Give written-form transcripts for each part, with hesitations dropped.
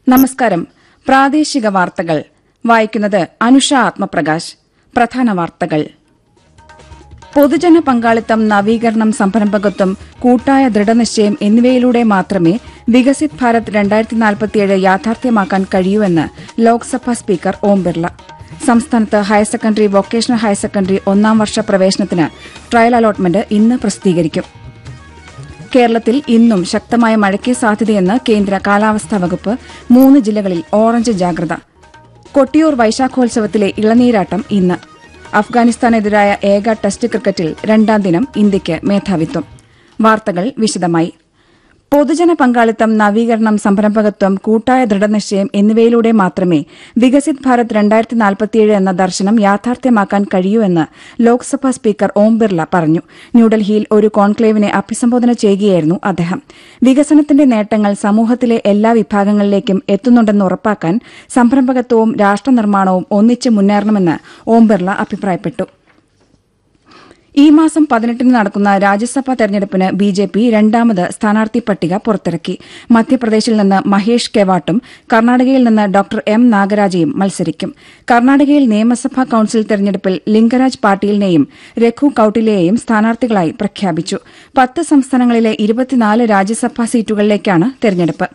നമസ്കാരം. പ്രാദേശിക വാർത്തകൾ വായിക്കുന്നത് അനുഷ ആത്മപ്രകാശ്. പ്രധാന വാർത്തകൾ. പൊതുജന പങ്കാളിത്തം, നവീകരണം, സംരംഭകത്വം, കൂട്ടായ ദൃഢനിശ്ചയം എന്നിവയിലൂടെ മാത്രമേ വികസിത് ഭാരത് 2047 യാഥാർത്ഥ്യമാക്കാൻ കഴിയൂവെന്ന് ലോക്സഭാ സ്പീക്കർ ഓം ബിർള. സംസ്ഥാനത്ത് higher secondary, vocational higher secondary ഒന്നാം വർഷ പ്രവേശനത്തിന് ട്രയൽ അലോട്ട്മെന്റ് ഇന്ന് പ്രസിദ്ധീകരിക്കും. കേരളത്തിൽ ഇന്നും ശക്തമായ മഴയ്ക്ക് സാധ്യതയെന്ന് കേന്ദ്ര കാലാവസ്ഥാ വകുപ്പ്. 3 ജില്ലകളിൽ ഓറഞ്ച് ജാഗ്രത. കൊട്ടിയൂർ വൈശാഖോത്സവത്തിലെ ഇളനീരാട്ടം ഇന്ന്. അഫ്ഗാനിസ്ഥാനെതിരായ ഏക ടെസ്റ്റ് ക്രിക്കറ്റിൽ 2ാം ദിനം ഇന്ത്യയ്ക്ക് മേധാവിത്വം. വാർത്തകൾ വിശദമായി. പൊതുജന പങ്കാളിത്തം, നവീകരണം, സംരംഭകത്വം, കൂട്ടായ ദൃഢനിശ്ചയം എന്നിവയിലൂടെ മാത്രമേ വികസിത് ഭാരത് 2047 എന്ന ദർശനം യാഥാർത്ഥ്യമാക്കാൻ കഴിയൂവെന്ന് ലോക്സഭാ സ്പീക്കർ ഓം ബിർള പറഞ്ഞു. ന്യൂഡൽഹിയിൽ ഒരു കോൺക്ലേവിനെ അഭിസംബോധന ചെയ്യുകയായിരുന്നു അദ്ദേഹം. വികസനത്തിന്റെ നേട്ടങ്ങൾ സമൂഹത്തിലെ എല്ലാ വിഭാഗങ്ങളിലേക്കും എത്തുന്നുണ്ടെന്ന് ഉറപ്പാക്കാൻ സംരംഭകത്വവും രാഷ്ട്രനിർമ്മാണവും ഒന്നിച്ച് മുന്നേറണമെന്ന് ഓം ബിർള അഭിപ്രായപ്പെട്ടു. ഈ മാസം 18 നടക്കുന്ന രാജ്യസഭാ തെരഞ്ഞെടുപ്പിന് ബിജെപി 2ാമത് സ്ഥാനാർത്ഥി പട്ടിക പുറത്തിറക്കി. മധ്യപ്രദേശിൽ നിന്ന് മഹേഷ് കെവാട്ടും കർണാടകയിൽ നിന്ന് ഡോക്ടർ എം നാഗരാജയും മത്സരിക്കും. കർണാടകയിൽ നിയമസഭാ കൌൺസിൽ തെരഞ്ഞെടുപ്പിൽ ലിംഗരാജ് പാട്ടീലിനെയും രഘു കൌട്ടിലെയും സ്ഥാനാർത്ഥികളായി പ്രഖ്യാപിച്ചു. 10 സംസ്ഥാനങ്ങളിലെ 24 രാജ്യസഭാ സീറ്റുകളിലേക്കാണ് തെരഞ്ഞെടുപ്പ്.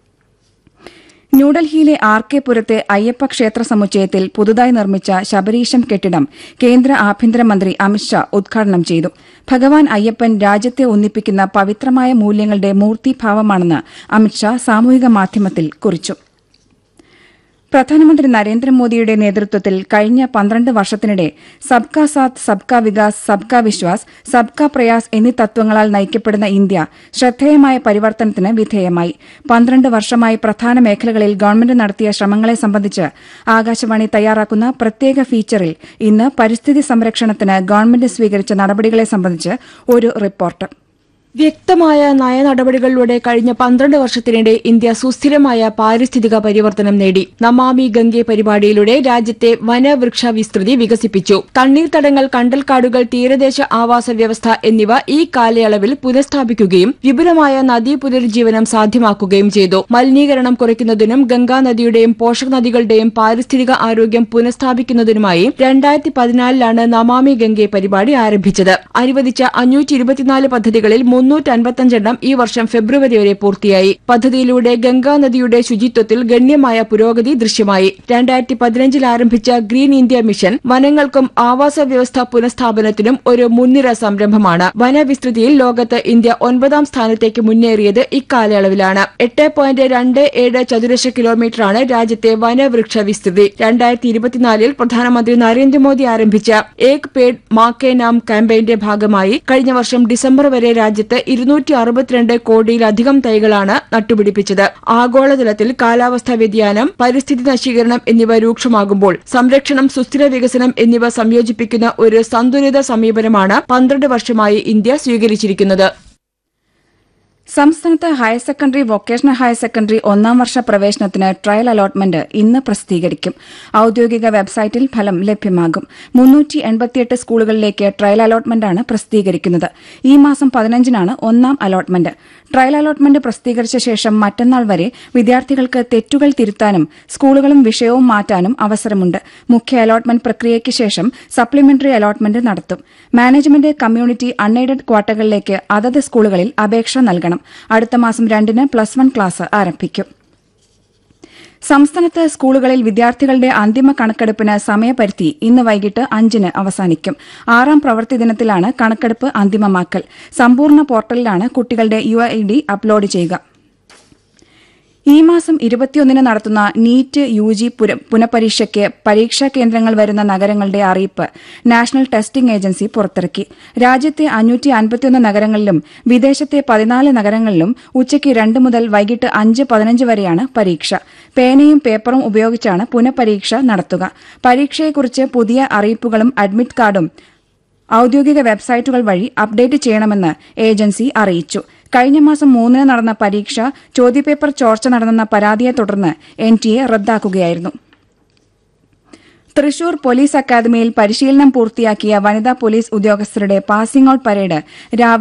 ന്യൂഡൽഹിയിലെ ആർ.കെ. പുരത്തെ അയ്യപ്പ ക്ഷേത്ര സമുച്ചയത്തിൽ പുതുതായി നിർമ്മിച്ച ശബരീശം കെട്ടിടം കേന്ദ്ര ആഭ്യന്തരമന്ത്രി അമിത്ഷാ ഉദ്ഘാടനം ചെയ്തു. ഭഗവാൻ അയ്യപ്പൻ രാജ്യത്തെ ഒന്നിപ്പിക്കുന്ന പവിത്രമായ മൂല്യങ്ങളുടെ മൂർത്തീഭാവമാണെന്ന് അമിത്ഷാ സാമൂഹിക മാധ്യമത്തിൽ കുറിച്ചു. പ്രധാനമന്ത്രി നരേന്ദ്രമോദിയുടെ നേതൃത്വത്തിൽ കഴിഞ്ഞ 12 വർഷത്തിനിടെ സബ്കാ സാത്ത്, സബ്കാ വികാസ്, സബ്കാ വിശ്വാസ്, സബ്കാ പ്രയാസ് എന്നീ തത്വങ്ങളാൽ നയിക്കപ്പെടുന്ന ഇന്ത്യ ശ്രദ്ധേയമായ പരിവർത്തനത്തിന് വിധേയമായി. 12 വർഷമായി പ്രധാന മേഖലകളിൽ ഗവൺമെന്റ് നടത്തിയ ശ്രമങ്ങളെ സംബന്ധിച്ച് ആകാശവാണി തയ്യാറാക്കുന്ന പ്രത്യേക ഫീച്ചറിൽ ഇന്ന് പരിസ്ഥിതി സംരക്ഷണത്തിന് ഗവൺമെന്റ് സ്വീകരിച്ച നടപടികളെ സംബന്ധിച്ച് ഒരു റിപ്പോർട്ട്. വ്യക്തമായ നയനടപടികളിലൂടെ കഴിഞ്ഞ 12 വർഷത്തിനിടെ ഇന്ത്യ സുസ്ഥിരമായ പാരിസ്ഥിതിക പരിവർത്തനം നേടി. നമാമി ഗംഗെ പരിപാടിയിലൂടെ രാജ്യത്തെ വനവൃക്ഷ വിസ്തൃതി വികസിപ്പിച്ചു. തണ്ണീർത്തടങ്ങൾ, കണ്ടൽക്കാടുകൾ, തീരദേശ ആവാസ വ്യവസ്ഥ എന്നിവ ഈ കാലയളവിൽ പുനഃസ്ഥാപിക്കുകയും വിപുലമായ നദീ പുനരുജ്ജീവനം സാധ്യമാക്കുകയും ചെയ്തു. മലിനീകരണം കുറയ്ക്കുന്നതിനും ഗംഗാനദിയുടെയും പോഷകനദികളുടെയും പാരിസ്ഥിതിക ആരോഗ്യം പുനഃസ്ഥാപിക്കുന്നതിനുമായി 2014 നമാമി ഗംഗെ പരിപാടി ആരംഭിച്ചത്. അനുവദിച്ച 524 പദ്ധതികളിൽ 355 ഈ വർഷം ഫെബ്രുവരി വരെ പൂർത്തിയായി. പദ്ധതിയിലൂടെ ഗംഗാനദിയുടെ ശുചിത്വത്തിൽ ഗണ്യമായ പുരോഗതി ദൃശ്യമായി. 2015 ആരംഭിച്ച ഗ്രീൻ ഇന്ത്യ മിഷൻ വനങ്ങൾക്കും ആവാസ വ്യവസ്ഥ പുനഃസ്ഥാപനത്തിനും ഒരു മുൻനിര സംരംഭമാണ്. വനവിസ്തൃതിയിൽ ലോകത്ത് ഇന്ത്യ 9ാം സ്ഥാനത്തേക്ക് മുന്നേറിയത് ഇക്കാലയളവിലാണ്. 8.27 ചതുരശ്ര കിലോമീറ്ററാണ് രാജ്യത്തെ വനവൃക്ഷ വിസ്തൃതി. 2024 പ്രധാനമന്ത്രി നരേന്ദ്രമോദി ആരംഭിച്ച ഏക് പേഡ് മാ കെ നാം ക്യാമ്പയിന്റെ ഭാഗമായി കഴിഞ്ഞ വർഷം ഡിസംബർ വരെ രാജ്യത്ത് 262 കോടിയിലധികം തൈകളാണ് നട്ടുപിടിപ്പിച്ചത്. ആഗോളതലത്തിൽ കാലാവസ്ഥാ വ്യതിയാനം, പരിസ്ഥിതി നശീകരണം എന്നിവ രൂക്ഷമാകുമ്പോൾ സംരക്ഷണം, സുസ്ഥിര വികസനം എന്നിവ സംയോജിപ്പിക്കുന്ന ഒരു സന്തുലിത സമീപനമാണ് 12 വർഷമായി ഇന്ത്യ സ്വീകരിച്ചിരിക്കുന്നത്. സംസ്ഥാനത്ത് higher secondary, vocational higher secondary ഒന്നാം വർഷ പ്രവേശനത്തിന് ട്രയൽ അലോട്ട്മെന്റ് ഇന്ന് പ്രസിദ്ധീകരിക്കും. ഔദ്യോഗിക വെബ്സൈറ്റിൽ ഫലം ലഭ്യമാകും. 388 സ്കൂളുകളിലേക്ക് ട്രയൽ അലോട്ട്മെന്റാണ് പ്രസിദ്ധീകരിക്കുന്നത്. ഈ മാസം 15-നാണ് ഒന്നാം അലോട്ട്മെന്റ്. ട്രയൽ അലോട്ട്മെന്റ് പ്രസിദ്ധീകരിച്ച ശേഷം മറ്റന്നാൾ വരെ വിദ്യാർത്ഥികൾക്ക് തെറ്റുകൾ തിരുത്താനും സ്കൂളുകളും വിഷയവും മാറ്റാനും അവസരമുണ്ട്. മുഖ്യ അലോട്ട്മെന്റ് പ്രക്രിയയ്ക്ക് ശേഷം സപ്ലിമെന്ററി അലോട്ട്മെന്റ് നടത്തും. മാനേജ്മെന്റ്, കമ്മ്യൂണിറ്റി, അൺഎയ്ഡഡ് ക്വാട്ടകളിലേക്ക് അതത് സ്കൂളുകളിൽ അപേക്ഷ നൽകണം. അടുത്ത മാസം 2-ന് +1 ക്ലാസ് ആരംഭിക്കും. സംസ്ഥാനത്ത് സ്കൂളുകളിൽ വിദ്യാർത്ഥികളുടെ അന്തിമ കണക്കെടുപ്പിന് സമയപരിധി ഇന്ന് വൈകിട്ട് 5-ന് അവസാനിക്കും. 6ാം പ്രവൃത്തി ദിനത്തിലാണ് കണക്കെടുപ്പ് അന്തിമമാക്കൽ. സമ്പൂർണ്ണ പോർട്ടലിലാണ് കുട്ടികളുടെ UID അപ്ലോഡ് ചെയ്യുക. ഈ മാസം 21-ന് നടത്തുന്ന നീറ്റ് UG പുനഃപരീക്ഷയ്ക്ക് പരീക്ഷാ കേന്ദ്രങ്ങൾ വരുന്ന നഗരങ്ങളുടെ അറിയിപ്പ് നാഷണൽ ടെസ്റ്റിംഗ് ഏജൻസി പുറത്തിറക്കി. രാജ്യത്തെ 551 നഗരങ്ങളിലും വിദേശത്തെ 14 നഗരങ്ങളിലും ഉച്ചയ്ക്ക് 2 മുതൽ വൈകിട്ട് 5:15 വരെയാണ് പരീക്ഷ. പേനയും പേപ്പറും ഉപയോഗിച്ചാണ് പുനഃപരീക്ഷ നടത്തുക. പരീക്ഷയെക്കുറിച്ച് പുതിയ അറിയിപ്പുകളും അഡ്മിറ്റ് കാർഡും ഔദ്യോഗിക വെബ്സൈറ്റുകൾ വഴി അപ്ഡേറ്റ് ചെയ്യണമെന്ന് ഏജൻസി അറിയിച്ചു. കഴിഞ്ഞ മാസം 3-ന് നടന്ന പരീക്ഷ ചോദ്യപേപ്പർ ചോർച്ച നടന്നെന്ന പരാതിയെ തുടർന്ന് NTA റദ്ദാക്കുകയായിരുന്നു. തൃശൂർ പോലീസ് അക്കാദമിയിൽ പരിശീലനം പൂർത്തിയാക്കിയ വനിതാ പോലീസ് ഉദ്യോഗസ്ഥരുടെ പാസിംഗ് ഔട്ട് പരേഡ് രാവിലെ